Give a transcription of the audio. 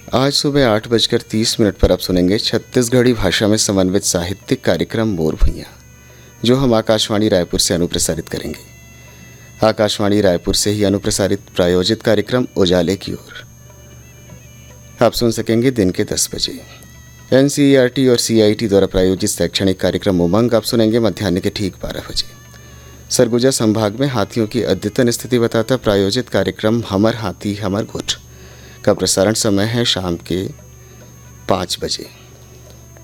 आज सुबह 8:30 पर आप सुनेंगे छत्तीसगढ़ी भाषा में समन्वित साहित्यिक कार्यक्रम मोर भुइयाँ, जो हम आकाशवाणी रायपुर से अनुप्रसारित करेंगे। आकाशवाणी रायपुर से ही अनुप्रसारित प्रायोजित कार्यक्रम उजाले की ओर आप सुन सकेंगे दिन के 10 बजे। NCERT और CIT द्वारा प्रायोजित शैक्षणिक कार्यक्रम उमंग आप सुनेंगे मध्याह्न के ठीक 12 बजे। सरगुजा संभाग में हाथियों की अद्यतन स्थिति बताता प्रायोजित कार्यक्रम हमर हाथी हमर गोठ का प्रसारण समय है शाम के 5 बजे।